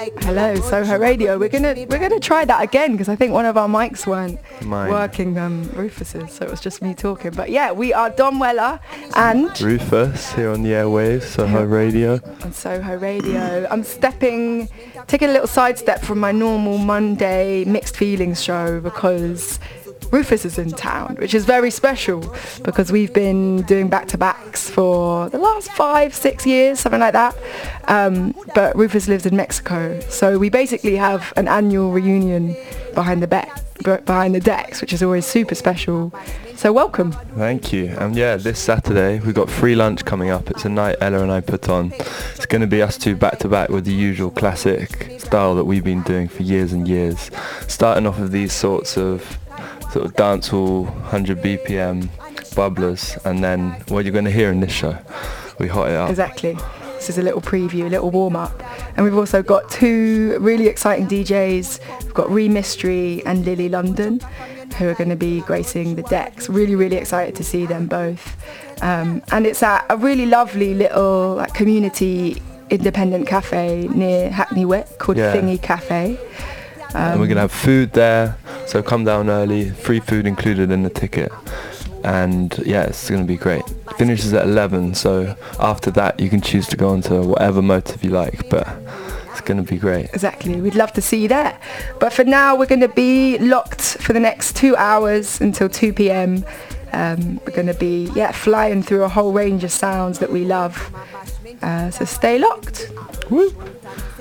Hello, Soho Radio. We're gonna try that again because I think one of our mics weren't working, Rufus's, so it was just me talking. But yeah, we are Don Weller and Rufus here on the airwaves, Soho Radio. On Soho Radio. I'm taking a little sidestep from my normal Monday mixed feelings show because Rufus is in town, which is very special because we've been doing back-to-backs for the last 5-6 years, something like that. But Rufus lives in Mexico, so we basically have an annual reunion behind the decks, which is always super special. So welcome. Thank you. And yeah, this Saturday we've got free lunch coming up. It's a night Ella and I put on. It's going to be us two back to back with the usual classic style that we've been doing for years and years, starting off with these sort of dancehall 100 BPM bubblers, and then what you're going to hear in this show, we hot it up. Exactly. This is a little preview, a little warm-up. And we've also got two really exciting DJs. We've got Ree Mystery and Lily London, who are going to be gracing the decks. Really, really excited to see them both. And it's at a really lovely little community independent cafe near Hackney Wick called Thingy Cafe. And we're going to have food there, so come down early, free food included in the ticket. And yeah, it's going to be great. Finishes at 11, so after that you can choose to go on to whatever motive you like, but it's going to be great. Exactly, we'd love to see you there. But for now we're going to be locked for the next 2 hours until 2 p.m. We're going to be flying through a whole range of sounds that we love. So stay locked. Woo.